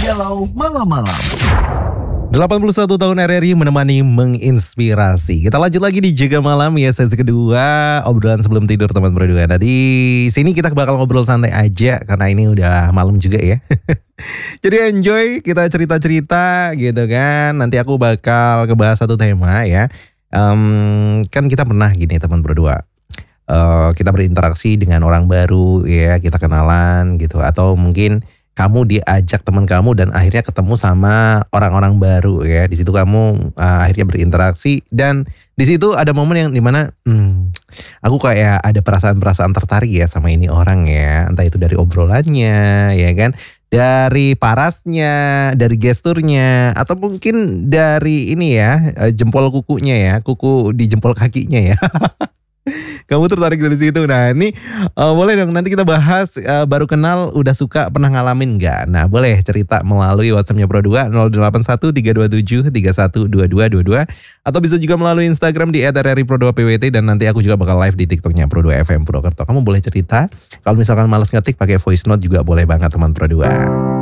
Galau Malam-Malam. 81 tahun RRI menemani menginspirasi. Kita lanjut lagi di Jaga Malam ya, sesi kedua obrolan sebelum tidur teman berdua. Nah di sini kita bakal ngobrol santai aja karena ini udah malam juga ya. Jadi enjoy, kita cerita-cerita gitu kan. Nanti aku bakal ngebahas satu tema ya. Kan kita pernah gini teman berdua. Kita berinteraksi dengan orang baru ya, kita kenalan gitu, atau mungkin kamu diajak teman kamu dan akhirnya ketemu sama orang-orang baru ya. Di situ kamu akhirnya berinteraksi dan di situ ada momen yang dimana aku kayak ada perasaan-perasaan tertarik ya sama ini orang ya. Entah itu dari obrolannya ya kan, dari parasnya, dari gesturnya, atau mungkin dari ini ya, jempol kukunya ya, kuku di jempol kakinya ya. Kamu tertarik dari situ. Nah ini boleh dong nanti kita bahas, baru kenal udah suka, pernah ngalamin gak? Nah boleh cerita melalui WhatsAppnya Pro2 081 327 312222 atau bisa juga melalui Instagram di @rripro2pwt dan nanti aku juga bakal live di TikToknya Pro2 FM Purwokerto. Kamu boleh cerita. Kalau misalkan males ngetik pakai voice note juga boleh banget teman Pro2.